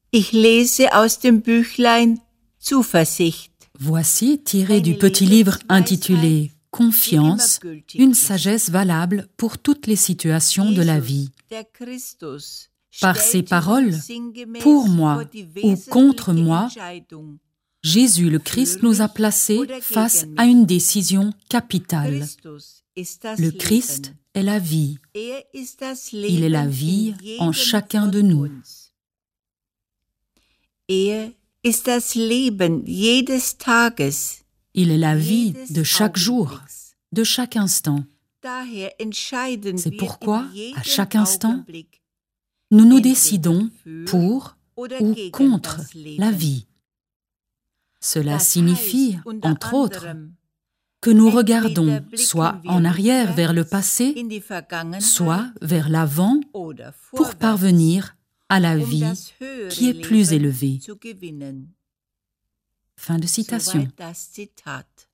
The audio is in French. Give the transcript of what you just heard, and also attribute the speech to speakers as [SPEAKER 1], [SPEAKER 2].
[SPEAKER 1] Ich lese aus dem Büchlein Zuversicht.
[SPEAKER 2] Voici, tiré du petit livre intitulé « Confiance, une sagesse valable pour toutes les situations de la vie ». Par ces paroles, pour moi ou contre moi, Jésus le Christ nous a placés face à une décision capitale. Le Christ est la vie. Il est la vie en chacun de nous.
[SPEAKER 1] Ist das Leben jedes Tages.
[SPEAKER 2] Il est la vie de chaque jour, de chaque instant. C'est pourquoi, à chaque instant, nous nous décidons pour ou contre la vie. Cela signifie, entre autres, que nous regardons soit en arrière vers le passé, soit vers l'avant pour parvenir à la vie qui est plus élevée. Fin de citation.